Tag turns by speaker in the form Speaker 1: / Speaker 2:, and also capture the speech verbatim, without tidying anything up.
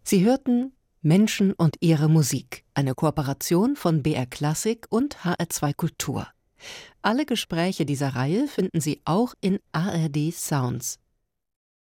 Speaker 1: Sie hörten Menschen und ihre Musik, eine Kooperation von B R Klassik und H R zwei Kultur. Alle Gespräche dieser Reihe finden Sie auch in A R D Sounds.